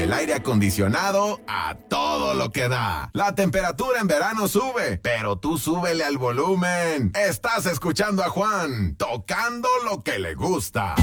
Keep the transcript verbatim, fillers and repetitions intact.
el aire acondicionado a todo lo que da. La temperatura en verano sube, pero tú súbele al volumen. Estás escuchando a Juan, tocando lo que le gusta.